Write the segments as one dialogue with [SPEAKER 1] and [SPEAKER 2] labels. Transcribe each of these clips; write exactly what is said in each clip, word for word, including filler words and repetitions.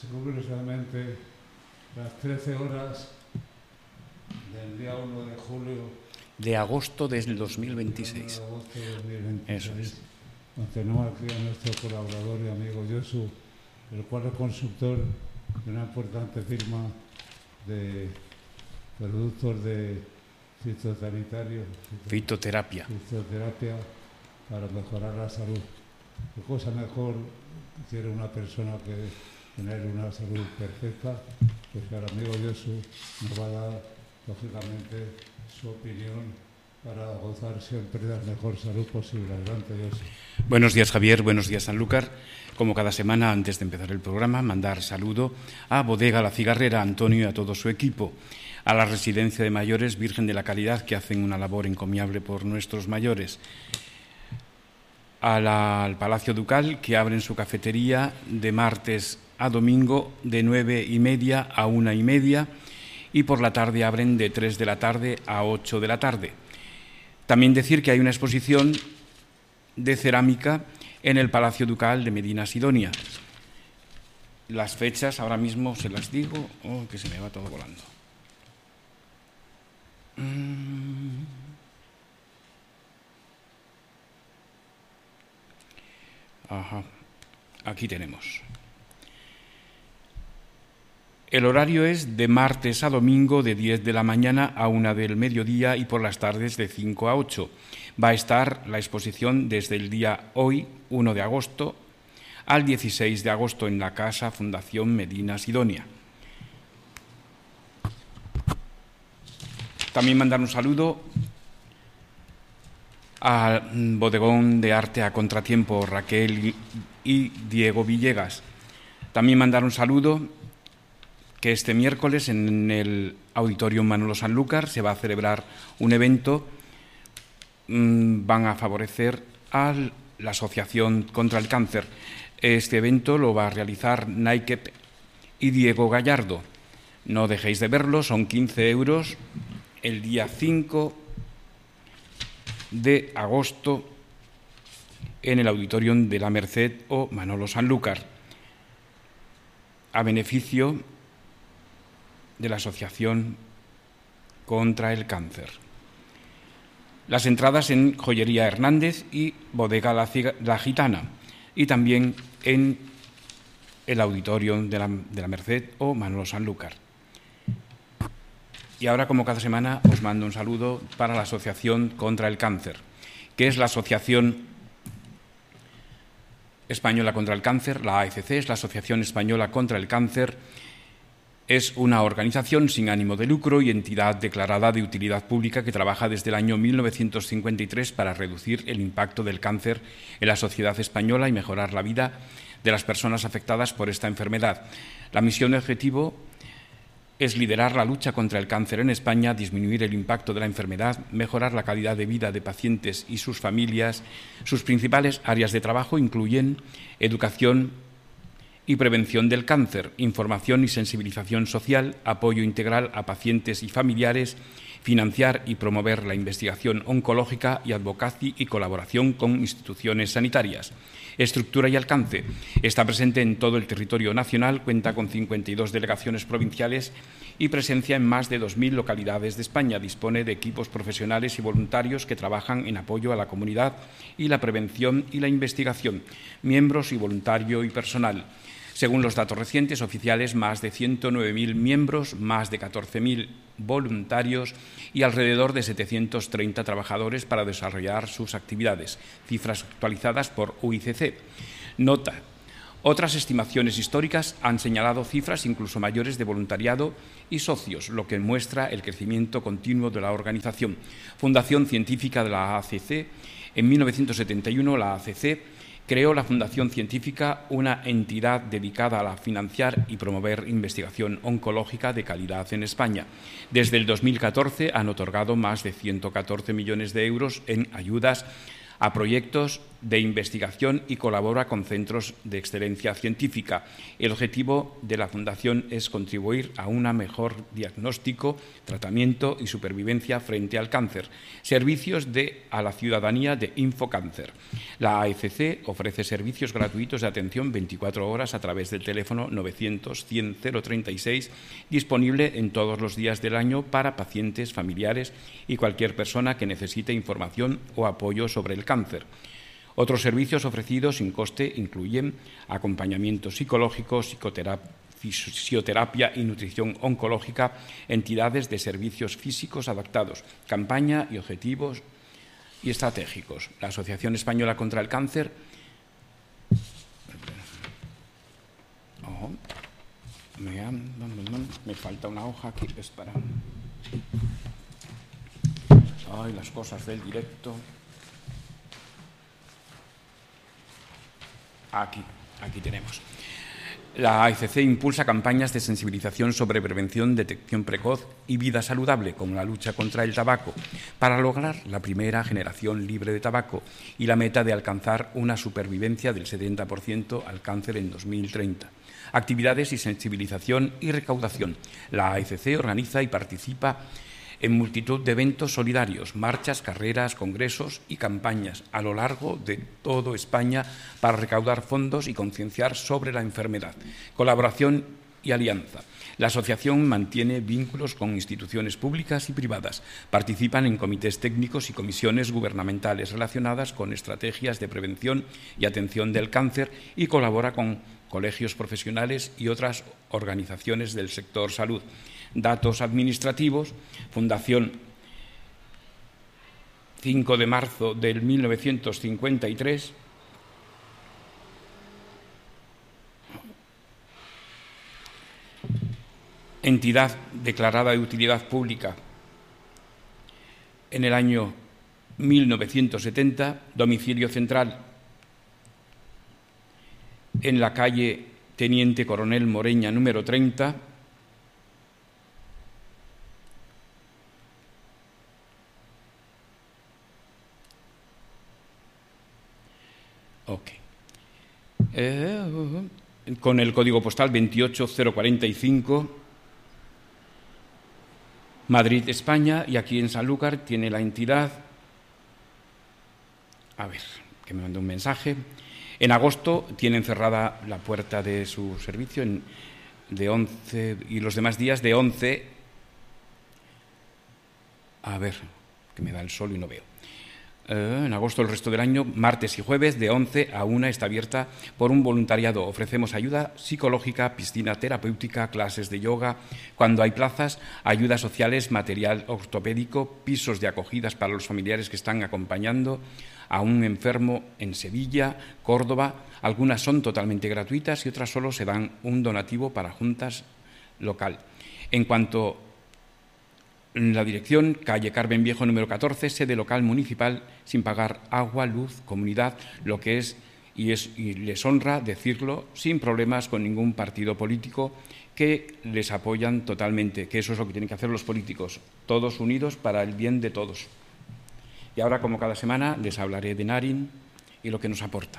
[SPEAKER 1] rigurosamente las trece horas del día uno de julio
[SPEAKER 2] de agosto del dos mil veintiséis.
[SPEAKER 1] De agosto de dos mil veintiséis.
[SPEAKER 2] Eso es.
[SPEAKER 1] Tenemos aquí a nuestro colaborador y amigo Josu, el cual es consultor de una importante firma de productos de fitosanitarios,
[SPEAKER 2] Fitoterapia.
[SPEAKER 1] fitoterapia para mejorar la salud. ¿Qué cosa mejor quiere una persona que tener una salud perfecta? Pues que el amigo Josu nos va a dar, lógicamente, su opinión para gozar siempre de la mejor salud posible. Adelante, Josu.
[SPEAKER 2] Buenos días, Javier. Buenos días, Sanlúcar. Como cada semana, antes de empezar el programa, mandar saludo a Bodega La Cigarrera, a Antonio y a todo su equipo, a la Residencia de Mayores Virgen de la Caridad, que hacen una labor encomiable por nuestros mayores, a la, al Palacio Ducal, que abren su cafetería de martes a domingo de nueve y media a una y media, y por la tarde abren de tres de la tarde a ocho de la tarde. También decir que hay una exposición de cerámica en el Palacio Ducal de Medina Sidonia. Las fechas ahora mismo se las digo, oh, que se me va todo volando. Mm. Ajá, aquí tenemos. El horario es de martes a domingo de diez de la mañana a una del mediodía y por las tardes de cinco a ocho. Va a estar la exposición desde el día hoy, uno de agosto, al dieciséis de agosto en la Casa Fundación Medina Sidonia. También mandar un saludo al Bodegón de Arte a Contratiempo, Raquel y Diego Villegas. También mandar un saludo que este miércoles en el Auditorio Manolo Sanlúcar se va a celebrar un evento, mmm, van a favorecer a la Asociación contra el Cáncer. Este evento lo va a realizar Nike y Diego Gallardo. No dejéis de verlo, son quince euros el día cinco de agosto en el Auditorio de la Merced o Manolo Sanlúcar, a beneficio de la Asociación contra el Cáncer. Las entradas en Joyería Hernández y Bodega La, Ciga, La Gitana, y también en el Auditorio de la, de la Merced o Manolo Sanlúcar. Y ahora, como cada semana, os mando un saludo para la Asociación contra el Cáncer, que es la Asociación Española contra el Cáncer. La A E C C es la Asociación Española contra el Cáncer. Es una organización sin ánimo de lucro y entidad declarada de utilidad pública que trabaja desde el año mil novecientos cincuenta y tres para reducir el impacto del cáncer en la sociedad española y mejorar la vida de las personas afectadas por esta enfermedad. La misión y objetivo es liderar la lucha contra el cáncer en España, disminuir el impacto de la enfermedad, mejorar la calidad de vida de pacientes y sus familias. Sus principales áreas de trabajo incluyen educación y prevención del cáncer, información y sensibilización social, apoyo integral a pacientes y familiares, financiar y promover la investigación oncológica y advocacy y colaboración con instituciones sanitarias. Estructura y alcance. Está presente en todo el territorio nacional, cuenta con cincuenta y dos delegaciones provinciales y presencia en más de dos mil localidades de España. Dispone de equipos profesionales y voluntarios que trabajan en apoyo a la comunidad y la prevención y la investigación. Miembros y voluntario y personal. Según los datos recientes oficiales, más de ciento nueve mil miembros, más de catorce mil voluntarios y alrededor de setecientos treinta trabajadores para desarrollar sus actividades. Cifras actualizadas por U I C C. Nota. Otras estimaciones históricas han señalado cifras incluso mayores de voluntariado y socios, lo que muestra el crecimiento continuo de la organización. Fundación Científica de la A C C. En mil novecientos setenta y uno, la A C C creó la Fundación Científica, una entidad dedicada a financiar y promover investigación oncológica de calidad en España. Desde el dos mil catorce han otorgado más de ciento catorce millones de euros en ayudas a proyectos de investigación y colabora con centros de excelencia científica. El objetivo de la Fundación es contribuir a un mejor diagnóstico, tratamiento y supervivencia frente al cáncer. Servicios de, a la ciudadanía de Infocáncer. La A F C ofrece servicios gratuitos de atención veinticuatro horas a través del teléfono novecientos cien cero treinta y seis, disponible en todos los días del año para pacientes, familiares y cualquier persona que necesite información o apoyo sobre el cáncer. Otros servicios ofrecidos sin coste incluyen acompañamiento psicológico, psicoterapia, fisioterapia y nutrición oncológica, entidades de servicios físicos adaptados, campaña y objetivos y estratégicos. La Asociación Española contra el Cáncer oh, me, han, me falta una hoja aquí, es para... Ay, las cosas del directo. Aquí, aquí tenemos. La A F C impulsa campañas de sensibilización sobre prevención, detección precoz y vida saludable, como la lucha contra el tabaco, para lograr la primera generación libre de tabaco y la meta de alcanzar una supervivencia del setenta por ciento al cáncer en dos mil treinta. Actividades y sensibilización y recaudación. La A F C organiza y participa en multitud de eventos solidarios, marchas, carreras, congresos y campañas a lo largo de toda España para recaudar fondos y concienciar sobre la enfermedad. Colaboración y alianza. La asociación mantiene vínculos con instituciones públicas y privadas. Participan en comités técnicos y comisiones gubernamentales relacionadas con estrategias de prevención y atención del cáncer y colabora con colegios profesionales y otras organizaciones del sector salud. Datos administrativos. Fundación cinco de marzo del mil novecientos cincuenta y tres. Entidad declarada de utilidad pública en el año mil novecientos setenta. Domicilio central en la calle Teniente Coronel Moreña, número treinta. Ok. Eh, con el código postal veintiocho cero cuarenta y cinco, Madrid, España, y aquí en Sanlúcar tiene la entidad. A ver, que me mandó un mensaje. En agosto tienen cerrada la puerta de su servicio en, de once y los demás días de once. A ver, que me da el sol y no veo. Eh, en agosto el resto del año, martes y jueves, de once a una, está abierta por un voluntariado. Ofrecemos ayuda psicológica, piscina terapéutica, clases de yoga, cuando hay plazas, ayudas sociales, material ortopédico, pisos de acogidas para los familiares que están acompañando a un enfermo en Sevilla, Córdoba. Algunas son totalmente gratuitas y otras solo se dan un donativo para juntas local. En cuanto la dirección, calle Carmen Viejo, número catorce, sede local municipal, sin pagar agua, luz, comunidad, lo que es y, es, y les honra decirlo, sin problemas con ningún partido político, que les apoyan totalmente, que eso es lo que tienen que hacer los políticos, todos unidos para el bien de todos. Y ahora, como cada semana, les hablaré de Narin y lo que nos aporta.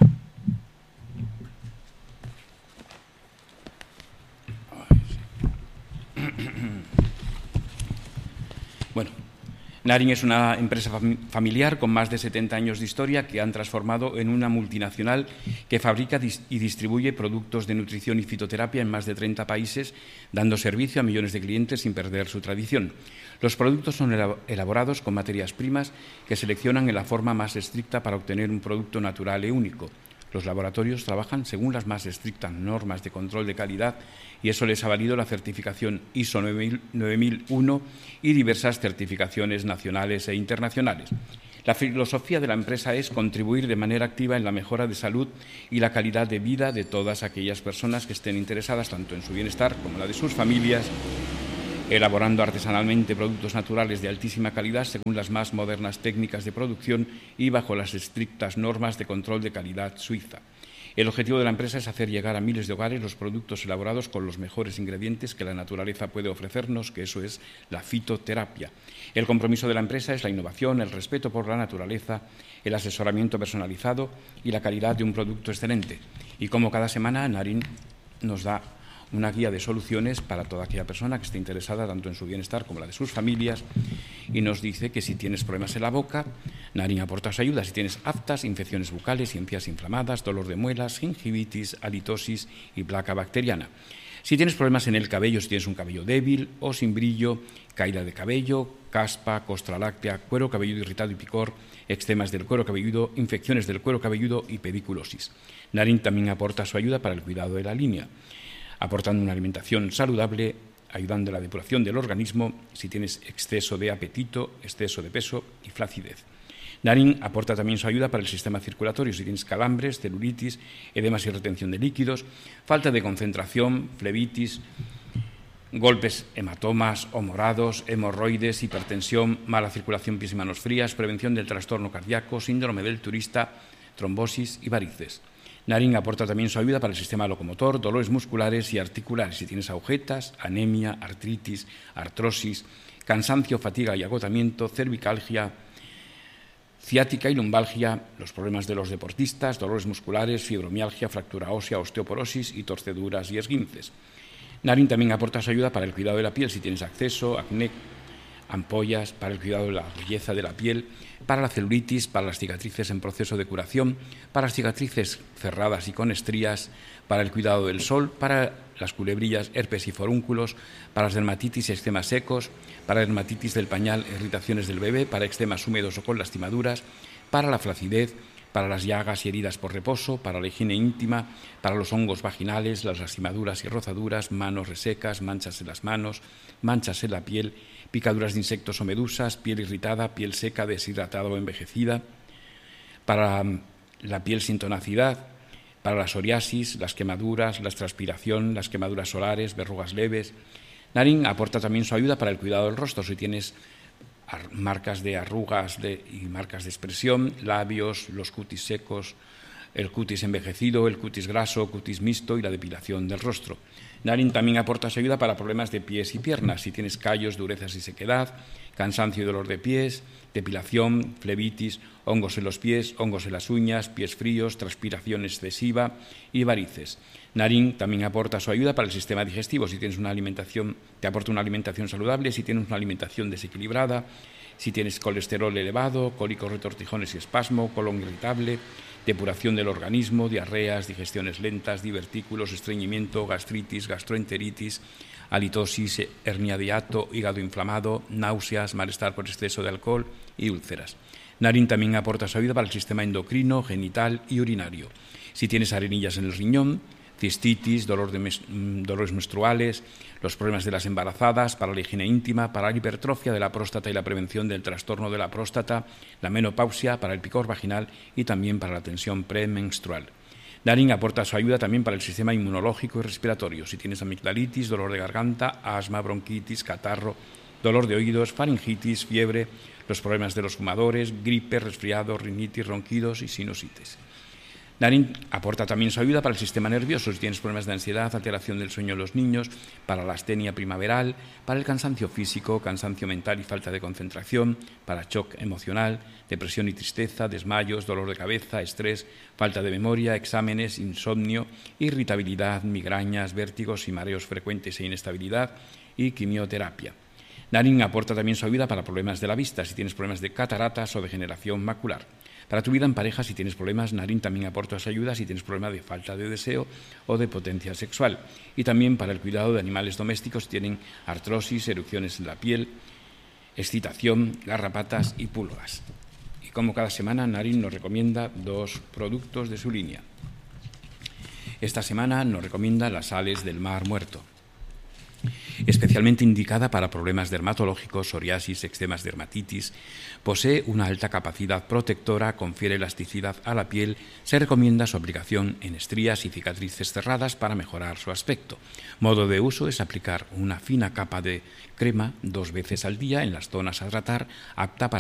[SPEAKER 2] Bueno, Narin es una empresa familiar con más de setenta años de historia que han transformado en una multinacional que fabrica y distribuye productos de nutrición y fitoterapia en más de treinta países, dando servicio a millones de clientes sin perder su tradición. Los productos son elaborados con materias primas que seleccionan en la forma más estricta para obtener un producto natural e único. Los laboratorios trabajan según las más estrictas normas de control de calidad y eso les ha valido la certificación I S O nueve mil uno y diversas certificaciones nacionales e internacionales. La filosofía de la empresa es contribuir de manera activa en la mejora de salud y la calidad de vida de todas aquellas personas que estén interesadas tanto en su bienestar como la de sus familias, elaborando artesanalmente productos naturales de altísima calidad según las más modernas técnicas de producción y bajo las estrictas normas de control de calidad suiza. El objetivo de la empresa es hacer llegar a miles de hogares los productos elaborados con los mejores ingredientes que la naturaleza puede ofrecernos, que eso es la fitoterapia. El compromiso de la empresa es la innovación, el respeto por la naturaleza, el asesoramiento personalizado y la calidad de un producto excelente. Y como cada semana, Narín nos da una guía de soluciones para toda aquella persona que esté interesada tanto en su bienestar como la de sus familias, y nos dice que si tienes problemas en la boca, Narín aporta su ayuda. Si tienes aftas, infecciones bucales y encías inflamadas, dolor de muelas, gingivitis, halitosis y placa bacteriana. Si tienes problemas en el cabello, si tienes un cabello débil o sin brillo, caída de cabello, caspa, costra láctea, cuero cabelludo irritado y picor, eczemas del cuero cabelludo, infecciones del cuero cabelludo y pediculosis. Narín también aporta su ayuda para el cuidado de la línea, aportando una alimentación saludable, ayudando a la depuración del organismo si tienes exceso de apetito, exceso de peso y flacidez. Narín aporta también su ayuda para el sistema circulatorio si tienes calambres, celulitis, edemas y retención de líquidos, falta de concentración, flebitis, golpes, hematomas o morados, hemorroides, hipertensión, mala circulación, pies y manos frías, prevención del trastorno cardíaco, síndrome del turista, trombosis y varices. Narín aporta también su ayuda para el sistema locomotor, dolores musculares y articulares si tienes agujetas, anemia, artritis, artrosis, cansancio, fatiga y agotamiento, cervicalgia, ciática y lumbalgia, los problemas de los deportistas, dolores musculares, fibromialgia, fractura ósea, osteoporosis y torceduras y esguinces. Narín también aporta su ayuda para el cuidado de la piel si tienes acceso, acné, ampollas, para el cuidado de la belleza de la piel, para la celulitis, para las cicatrices en proceso de curación, para las cicatrices cerradas y con estrías, para el cuidado del sol, para las culebrillas, herpes y forúnculos, para las dermatitis y eczemas secos, para la dermatitis del pañal, irritaciones del bebé, para eczemas húmedos o con lastimaduras, para la flacidez, para las llagas y heridas por reposo, para la higiene íntima, para los hongos vaginales, las lastimaduras y rozaduras, manos resecas, manchas en las manos, manchas en la piel, picaduras de insectos o medusas, piel irritada, piel seca, deshidratada o envejecida, para la piel sin tonacidad, para la psoriasis, las quemaduras, la transpiración, las quemaduras solares, verrugas leves. Narín aporta también su ayuda para el cuidado del rostro si tienes marcas de arrugas de, y marcas de expresión, labios, los cutis secos, el cutis envejecido, el cutis graso, cutis mixto y la depilación del rostro. Narín también aporta su ayuda para problemas de pies y piernas, si tienes callos, durezas y sequedad, cansancio y dolor de pies, depilación, flebitis, hongos en los pies, hongos en las uñas, pies fríos, transpiración excesiva y varices. Narín también aporta su ayuda para el sistema digestivo, si tienes una alimentación, te aporta una alimentación saludable, si tienes una alimentación desequilibrada, si tienes colesterol elevado, cólicos, retortijones y espasmo, colon irritable, depuración del organismo, diarreas, digestiones lentas, divertículos, estreñimiento, gastritis, gastroenteritis, halitosis, hernia de hiato, hígado inflamado, náuseas, malestar por exceso de alcohol y úlceras. Narín también aporta su ayuda para el sistema endocrino, genital y urinario. Si tienes arenillas en el riñón, cistitis, dolor de mes, dolores menstruales, los problemas de las embarazadas, para la higiene íntima, para la hipertrofia de la próstata y la prevención del trastorno de la próstata, la menopausia, para el picor vaginal y también para la tensión premenstrual. Narín aporta su ayuda también para el sistema inmunológico y respiratorio. Si tienes amigdalitis, dolor de garganta, asma, bronquitis, catarro, dolor de oídos, faringitis, fiebre, los problemas de los fumadores, gripe, resfriado, rinitis, ronquidos y sinusitis. Narín aporta también su ayuda para el sistema nervioso, si tienes problemas de ansiedad, alteración del sueño en los niños, para la astenia primaveral, para el cansancio físico, cansancio mental y falta de concentración, para shock emocional, depresión y tristeza, desmayos, dolor de cabeza, estrés, falta de memoria, exámenes, insomnio, irritabilidad, migrañas, vértigos y mareos frecuentes e inestabilidad y quimioterapia. Narín aporta también su ayuda para problemas de la vista, si tienes problemas de cataratas o degeneración macular. Para tu vida en pareja, si tienes problemas, Narín también aporta su ayuda si tienes problemas de falta de deseo o de potencia sexual. Y también para el cuidado de animales domésticos, si tienen artrosis, erupciones en la piel, excitación, garrapatas y pulgas. Y como cada semana, Narín nos recomienda dos productos de su línea. Esta semana nos recomienda las sales del mar muerto, especialmente indicada para problemas dermatológicos, psoriasis, eczemas, dermatitis. Posee una alta capacidad protectora, confiere elasticidad a la piel. Se recomienda su aplicación en estrías y cicatrices cerradas para mejorar su aspecto. Modo de uso es aplicar una fina capa de crema dos veces al día en las zonas a tratar, apta para